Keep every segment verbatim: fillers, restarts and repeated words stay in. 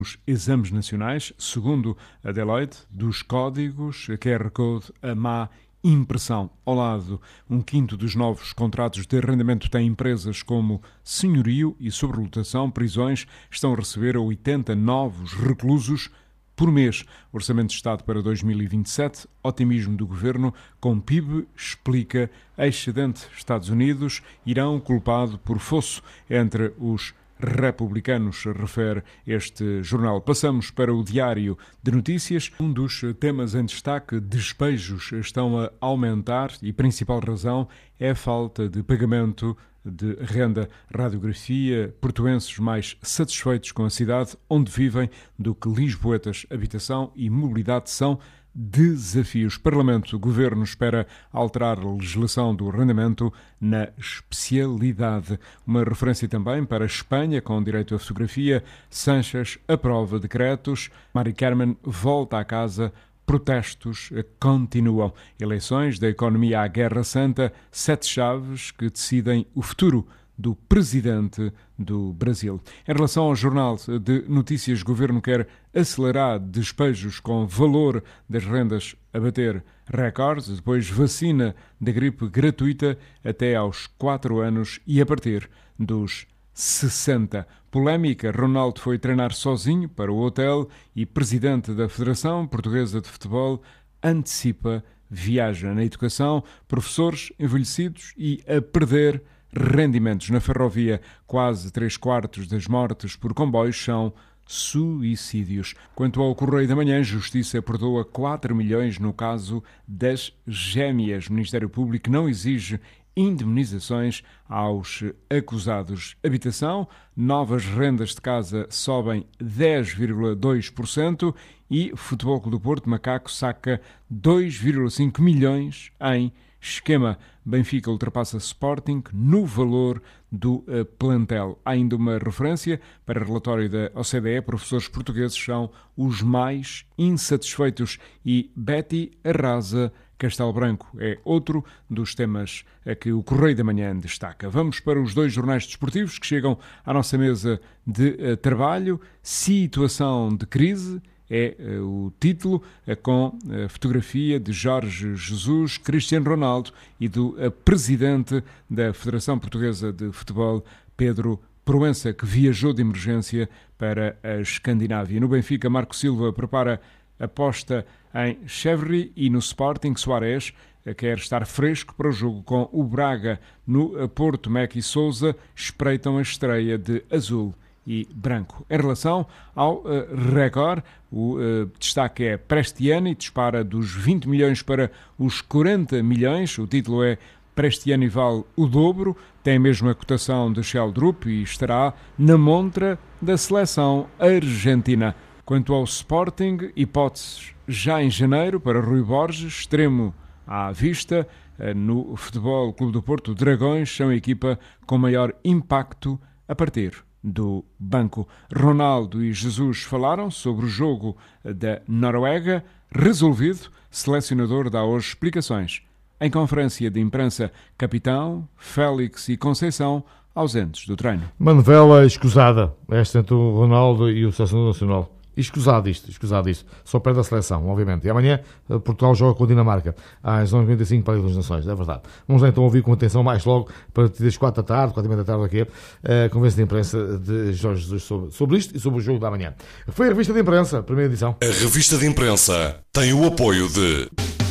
Os exames nacionais, segundo a Deloitte, dos códigos Q R Code a má impressão. Ao lado, um quinto dos novos contratos de arrendamento tem empresas como senhorio e sobrelotação, prisões, estão a receber oitenta novos reclusos por mês. Orçamento de Estado para dois mil e vinte e sete, otimismo do Governo, com P I B, explica excedente Estados Unidos, Irão culpado por fosso entre os republicanos, refere este jornal. Passamos para o Diário de Notícias. Um dos temas em destaque, despejos estão a aumentar e principal razão é a falta de pagamento de renda. Radiografia, portuenses mais satisfeitos com a cidade onde vivem do que lisboetas. Habitação e mobilidade são desafios. Parlamento, Governo espera alterar a legislação do arrendamento na especialidade. Uma referência também para a Espanha, com direito à fotografia. Sánchez aprova decretos. Mari Carmen volta à casa. Protestos continuam. Eleições, da economia à Guerra Santa, sete chaves que decidem o futuro do presidente do Brasil. Em relação ao Jornal de Notícias, o Governo quer acelerar despejos com valor das rendas a bater recordes, depois vacina da gripe gratuita até aos quatro anos e a partir dos sessenta. Polémica, Ronaldo foi treinar sozinho para o hotel e presidente da Federação Portuguesa de Futebol antecipa viagem. Na educação, professores envelhecidos e a perder rendimentos. Na ferrovia, quase três quartos das mortes por comboios são suicídios. Quanto ao Correio da Manhã, Justiça perdoa quatro milhões no caso das gêmeas. O Ministério Público não exige indemnizações aos acusados. Habitação, novas rendas de casa sobem dez vírgula dois por cento e Futebol Clube do Porto, Macaco, saca dois vírgula cinco milhões em esquema. Benfica ultrapassa Sporting no valor do uh, plantel. Há ainda uma referência para o relatório da O C D E. Professores portugueses são os mais insatisfeitos e Betty arrasa Castelo Branco. É outro dos temas a que o Correio da Manhã destaca. Vamos para os dois jornais desportivos que chegam à nossa mesa de uh, trabalho. Situação de crise é uh, o título, uh, com a fotografia de Jorge Jesus, Cristiano Ronaldo e do uh, presidente da Federação Portuguesa de Futebol, Pedro Proença, que viajou de emergência para a Escandinávia. No Benfica, Marco Silva prepara aposta em Chevry e no Sporting, Suárez quer estar fresco para o jogo com o Braga. No Porto, Meque e Sousa espreitam a estreia de azul e branco. Em relação ao uh, Record, o uh, destaque é Prestiani, dispara dos vinte milhões para os quarenta milhões. O título é Prestiani vale o dobro, tem a mesma cotação de Sheldrup e estará na montra da seleção argentina. Quanto ao Sporting, hipóteses já em janeiro para Rui Borges, extremo à vista. No Futebol Clube do Porto, Dragões são a equipa com maior impacto a partir do banco. Ronaldo e Jesus falaram sobre o jogo da Noruega. Resolvido, selecionador dá hoje explicações. Em conferência de imprensa, capitão, Félix e Conceição ausentes do treino. Manivela escusada, esta entre o Ronaldo e o selecionador nacional. Escusado isto, escusado isto. Só perde a seleção, obviamente. E amanhã Portugal joga com a Dinamarca às nove e quarenta e cinco para a Liga das Nações, é verdade. Vamos lá então ouvir com atenção mais logo, para das quatro da tarde, quatro e meia da tarde aqui, a conversa de imprensa de Jorge Jesus sobre, sobre isto e sobre o jogo da manhã. Foi a revista de imprensa, primeira edição. A revista de imprensa tem o apoio de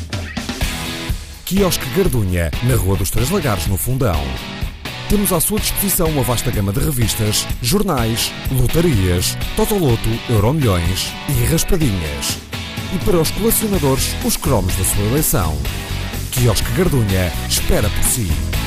Quiosque Gardunha, na Rua dos Três Lagares, no Fundão. Temos à sua disposição uma vasta gama de revistas, jornais, lotarias, Totoloto, Euromilhões e raspadinhas. E para os colecionadores, os cromos da sua eleição. Quiosque Gardunha espera por si.